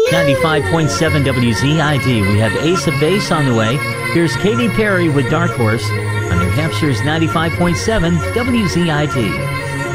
95.7 WZID. We have Ace of Base on the way. Here's Katy Perry with Dark Horse on New Hampshire's 95.7 WZID.